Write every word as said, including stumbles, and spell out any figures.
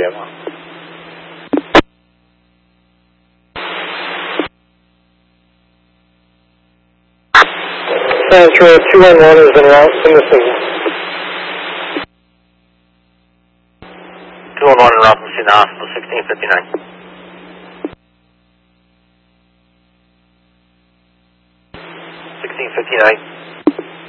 Gamma. Central two one one is en route in the signal. two one one en route from Cedar Hospital, sixteen fifty-nine. sixteen fifty-nine.